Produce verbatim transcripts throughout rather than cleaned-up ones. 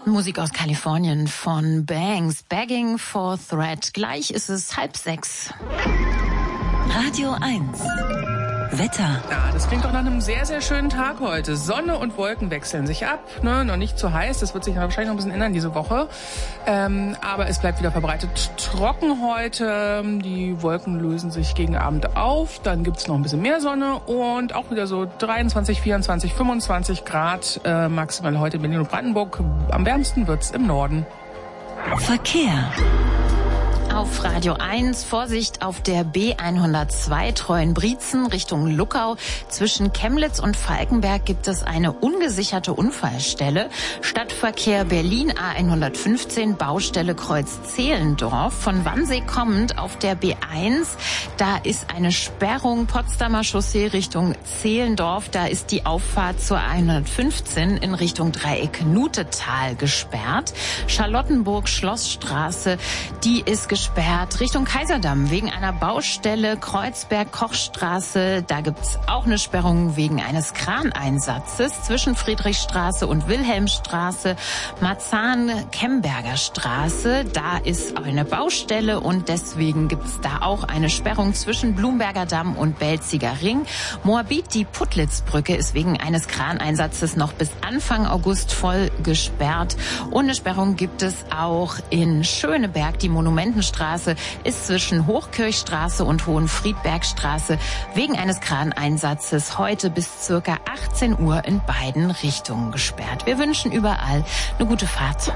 Musik aus Kalifornien von Banks, Begging for Thread. Gleich ist es halb sechs. Radio eins. Wetter. Ja, das klingt doch nach einem sehr, sehr schönen Tag heute. Sonne und Wolken wechseln sich ab, ne? Noch nicht zu heiß, das wird sich wahrscheinlich noch ein bisschen ändern diese Woche. Ähm, aber es bleibt wieder verbreitet trocken heute. Die Wolken lösen sich gegen Abend auf. Dann gibt's noch ein bisschen mehr Sonne und auch wieder so dreiundzwanzig, vierundzwanzig, fünfundzwanzig Grad äh, maximal heute in Berlin und Brandenburg. Am wärmsten wird's im Norden. Verkehr. Auf Radio eins, Vorsicht auf der B hundertzwei Treuenbrietzen Richtung Luckau. Zwischen Chemnitz und Falkenberg gibt es eine ungesicherte Unfallstelle. Stadtverkehr Berlin A hundertfünfzehn, Baustelle Kreuz Zehlendorf. Von Wannsee kommend auf der B eins, da ist eine Sperrung Potsdamer Chaussee Richtung Zehlendorf. Da ist die Auffahrt zur A hundertfünfzehn in Richtung Dreieck Nutetal gesperrt. Charlottenburg Schlossstraße, die ist gesperrt. Gesperrt Richtung Kaiserdamm wegen einer Baustelle. Kreuzberg-Kochstraße, da gibt's auch eine Sperrung wegen eines Kraneinsatzes. Zwischen Friedrichstraße und Wilhelmstraße, Marzahn-Kemberger Straße, da ist eine Baustelle und deswegen gibt's da auch eine Sperrung zwischen Blumberger Damm und Belziger Ring. Moabit, die Puttlitzbrücke, ist wegen eines Kraneinsatzes noch bis Anfang August voll gesperrt. Und eine Sperrung gibt es auch in Schöneberg, die Monumentenstraße ist zwischen Hochkirchstraße und Hohenfriedbergstraße wegen eines Kraneinsatzes heute bis circa achtzehn Uhr in beiden Richtungen gesperrt. Wir wünschen überall eine gute Fahrt.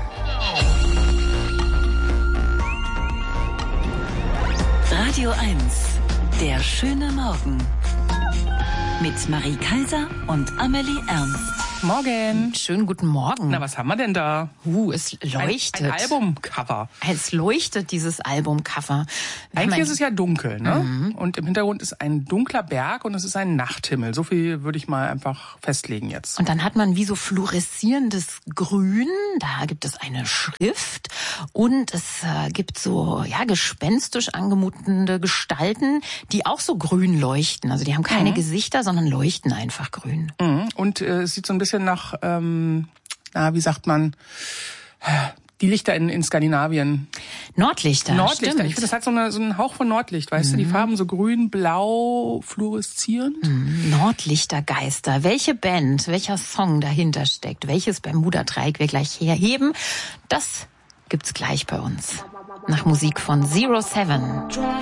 Radio eins, der schöne Morgen. Mit Marie Kaiser und Amelie Ernst. Morgen. Schönen guten Morgen. Na, was haben wir denn da? Uh, es leuchtet. Ein, ein Albumcover. Es leuchtet, dieses Albumcover. Eigentlich ist es ja dunkel, ne? Mhm. Und im Hintergrund ist ein dunkler Berg und es ist ein Nachthimmel. So viel würde ich mal einfach festlegen jetzt. Und dann hat man wie so fluoreszierendes Grün. Da gibt es eine Schrift und es äh, gibt so, ja, gespenstisch angemutende Gestalten, die auch so grün leuchten. Also die haben keine mhm. Gesichter, sondern leuchten einfach grün. Mhm. Und äh, es sieht so ein bisschen nach, ähm, na, wie sagt man, die Lichter in, in Skandinavien. Nordlichter, Nordlichter. Stimmt. Ich finde, das hat so, eine, so einen Hauch von Nordlicht, weißt mhm. du, die Farben so grün, blau, fluoreszierend. Mhm. Nordlichtergeister. Welche Band, welcher Song dahinter steckt, welches Bermuda-Dreieck wir gleich herheben, das gibt's gleich bei uns. Nach Musik von Zero Seven.